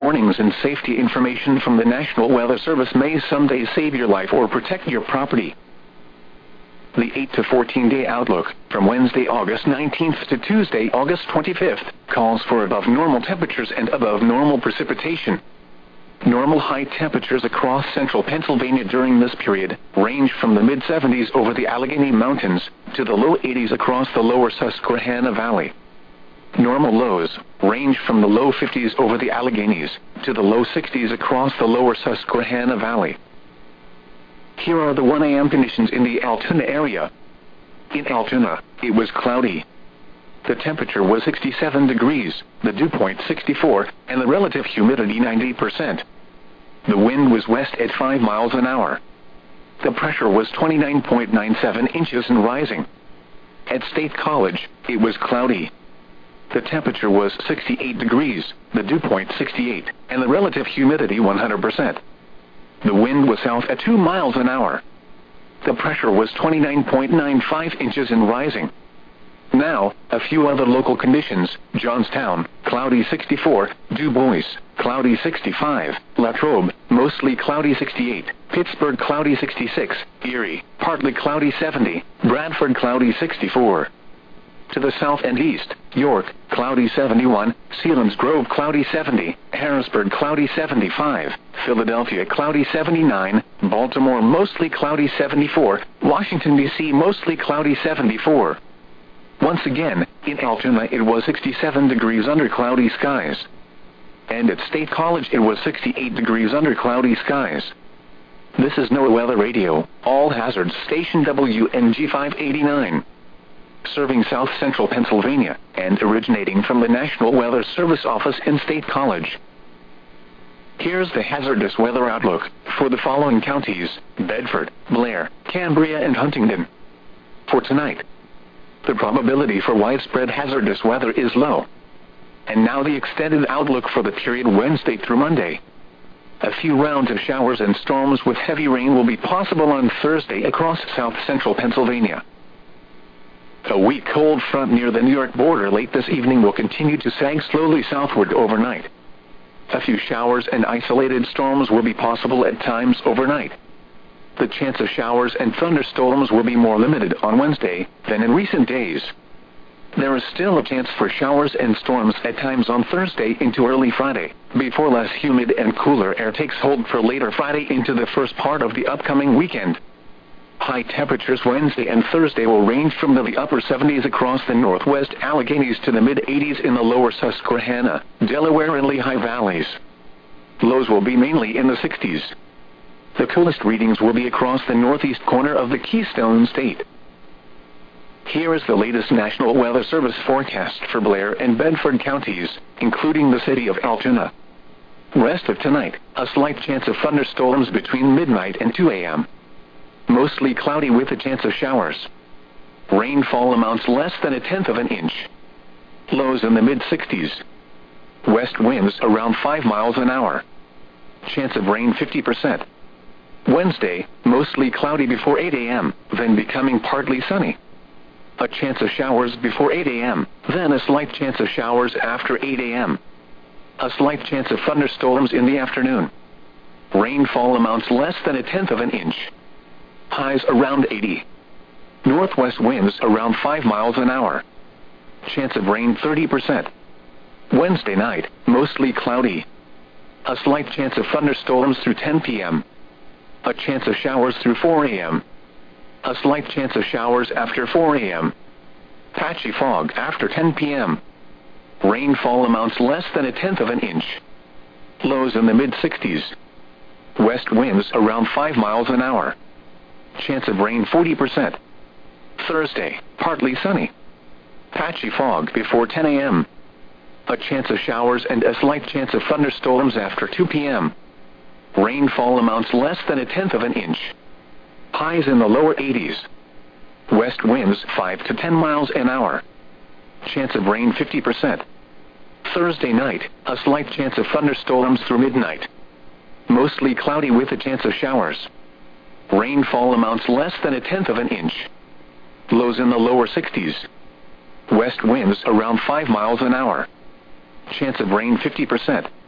warnings and safety information from the National Weather Service may someday save your life or protect your property. The 8 to 14-day outlook, from Wednesday, August 19th to Tuesday, August 25th, calls for above normal temperatures and above normal precipitation. Normal high temperatures across central Pennsylvania during this period range from the mid-70s over the Allegheny Mountains to the low 80s across the lower Susquehanna Valley. Normal lows range from the low 50s over the Alleghenies to the low 60s across the lower Susquehanna Valley. Here are the 1 a.m. conditions in the Altoona area. In Altoona, it was cloudy. The temperature was 67 degrees, the dew point 64, and the relative humidity 90%. The wind was west at 5 miles an hour. The pressure was 29.97 inches and rising. At State College, it was cloudy. The temperature was 68 degrees, the dew point 68, and the relative humidity 100%. The wind was south at 2 miles an hour. The pressure was 29.95 inches and rising. Now, a few other local conditions: Johnstown, cloudy 64, Du Bois, cloudy 65, Latrobe, mostly cloudy 68, Pittsburgh, cloudy 66, Erie, partly cloudy 70, Bradford, cloudy 64. To the south and east, York, cloudy 71, Selinsgrove, cloudy 70, Harrisburg, cloudy 75, Philadelphia, cloudy 79, Baltimore, mostly cloudy 74, Washington, D.C., mostly cloudy 74. Once again, in Altoona it was 67 degrees under cloudy skies. And at State College it was 68 degrees under cloudy skies. This is NOAA Weather Radio, all hazards, station WNG 589. Serving South Central Pennsylvania, and originating from the National Weather Service office in State College. Here's the hazardous weather outlook for the following counties: Bedford, Blair, Cambria, and Huntingdon. For tonight, the probability for widespread hazardous weather is low. And now the extended outlook for the period Wednesday through Monday. A few rounds of showers and storms with heavy rain will be possible on Thursday across South Central Pennsylvania. A weak cold front near the New York border late this evening will continue to sag slowly southward overnight. A few showers and isolated storms will be possible at times overnight. The chance of showers and thunderstorms will be more limited on Wednesday than in recent days. There is still a chance for showers and storms at times on Thursday into early Friday, before less humid and cooler air takes hold for later Friday into the first part of the upcoming weekend. High temperatures Wednesday and Thursday will range from the upper 70s across the northwest Alleghenies to the mid-80s in the lower Susquehanna, Delaware, and Lehigh valleys. Lows will be mainly in the 60s. The coolest readings will be across the northeast corner of the Keystone State. Here is the latest National Weather Service forecast for Blair and Bedford counties, including the city of Altoona. Rest of tonight, a slight chance of thunderstorms between midnight and 2 a.m. Mostly cloudy with a chance of showers. Rainfall amounts less than 1/10 of an inch. Lows in the mid-60s. West winds around 5 miles an hour. Chance of rain 50%. Wednesday, mostly cloudy before 8 a.m., then becoming partly sunny. A chance of showers before 8 a.m., then a slight chance of showers after 8 a.m. A slight chance of thunderstorms in the afternoon. Rainfall amounts less than 1/10 of an inch. Highs around 80. Northwest winds around 5 miles an hour. Chance of rain 30%. Wednesday night, mostly cloudy. A slight chance of thunderstorms through 10 p.m. A chance of showers through 4 a.m. A slight chance of showers after 4 a.m. Patchy fog after 10 p.m. Rainfall amounts less than 1/10 of an inch. Lows in the mid-60s. West winds around 5 miles an hour. Chance of rain 40%. Thursday, partly sunny. Patchy fog before 10 a.m. A chance of showers and a slight chance of thunderstorms after 2 p.m. Rainfall amounts less than 1/10 of an inch. Highs in the lower 80s. West winds 5 to 10 miles an hour. Chance of rain 50%. Thursday night, a slight chance of thunderstorms through midnight. Mostly cloudy with a chance of showers. Rainfall amounts less than 1/10 of an inch. Lows in the lower 60s. West winds around 5 miles an hour. Chance of rain 50%.